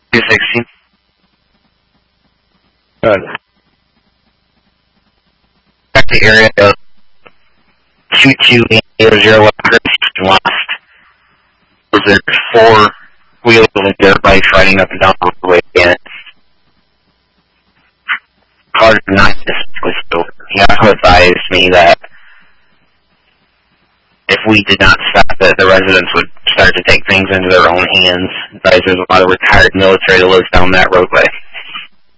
260. Back to area of 2280 West. There's 4 wheels and dirt bikes riding up and down the roadway again. Cars are not distinctly still. He also advised me that if we did not stop it, the residents would start to take things into their own hands. There's a lot of retired military that lives down that roadway.